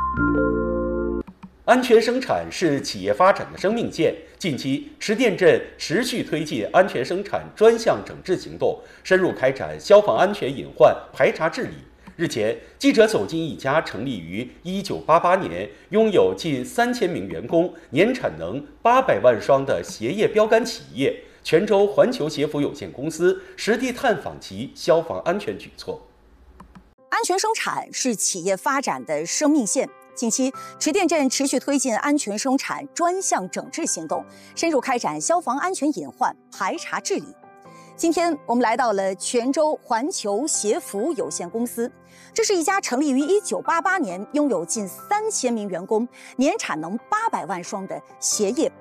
安全生产是企业发展的生命线。近期，池店镇持续推进安全生产专项整治行动，深入开展消防安全隐患排查治理。日前，记者走进一家成立于1988年、拥有近3000名员工、年产能800万双的鞋业标杆企业——泉州环球鞋服有限公司，实地探访其消防安全举措。 安全生产是企业发展的生命线。近期，池店镇持续推进安全生产专项整治行动，深入开展消防安全隐患排查治理。今天我们来到了泉州环球鞋服有限公司，这是一家成立于1988年、拥有近3000名员工、年产能800万双的鞋业